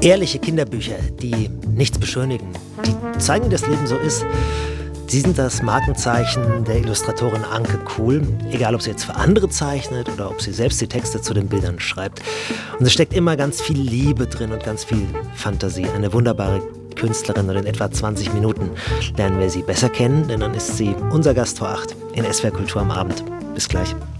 Ehrliche Kinderbücher, die nichts beschönigen, die zeigen, wie das Leben so ist. Sie sind das Markenzeichen der Illustratorin Anke Kuhl. Egal, ob sie jetzt für andere zeichnet oder ob sie selbst die Texte zu den Bildern schreibt. Und es steckt immer ganz viel Liebe drin und ganz viel Fantasie. Eine wunderbare Künstlerin, und in etwa 20 Minuten lernen wir sie besser kennen, denn dann ist sie unser Gast vor 8 in SWR Kultur am Abend. Bis gleich.